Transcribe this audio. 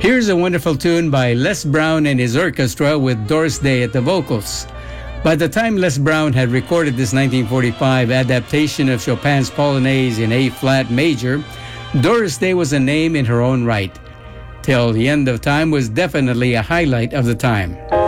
Here's a wonderful tune by Les Brown and his orchestra with Doris Day at the vocals. By the time Les Brown had recorded this 1945 adaptation of Chopin's Polonaise in A-flat major, Doris Day was a name in her own right. Till the End of Time was definitely a highlight of the time.